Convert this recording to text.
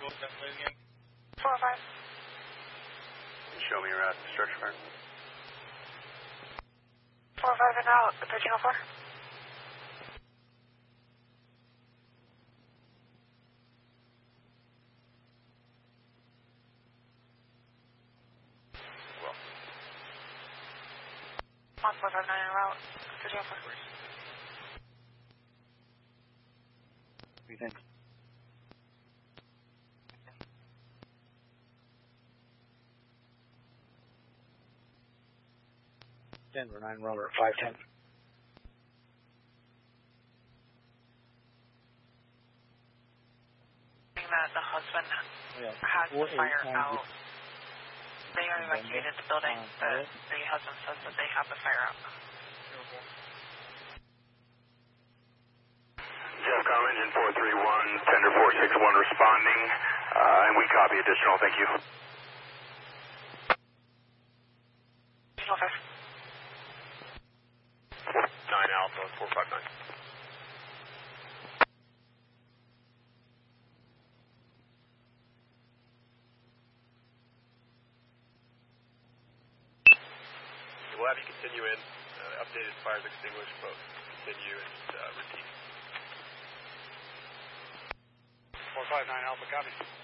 405. Show me your route to structure fire. 405 and out, 1304. Well. 1459 en route, 1304. What do you think? Denver 9 roller at 510. That the husband has the fire out. They are evacuated the building, but the husband says that they have the fire out. Jeffcom engine 431, tender 461 responding, and we copy additional, thank you. 1305. 9 Alpha 459. We'll have you continue in. Updated fires extinguished, both continue and repeat. 459 Alpha, copy.